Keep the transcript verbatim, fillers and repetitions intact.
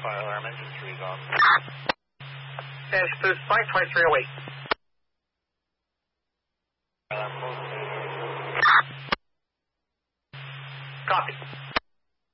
fire alarm, engine three is off. And Spruce, flight twenty-three oh eight. Alarm closed. Copy.